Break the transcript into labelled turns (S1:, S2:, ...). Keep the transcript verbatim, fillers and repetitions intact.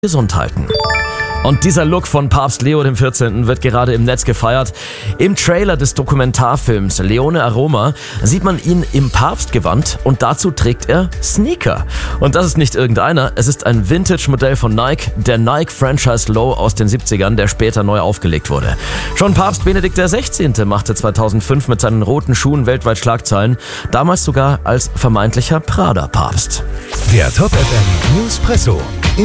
S1: gesund halten. Und dieser Look von Papst Leo der vierzehnte. wird gerade im Netz gefeiert. Im Trailer des Dokumentarfilms Leone Aroma sieht man ihn im Papstgewand und dazu trägt er Sneaker. Und das ist nicht irgendeiner, es ist ein Vintage-Modell von Nike, der Nike Franchise Low aus den siebzigern, der später neu aufgelegt wurde. Schon Papst Benedikt der sechzehnte. machte zweitausendfünf mit seinen roten Schuhen weltweit Schlagzeilen, damals sogar als vermeintlicher Prada-Papst.
S2: Der Top F M News Presso.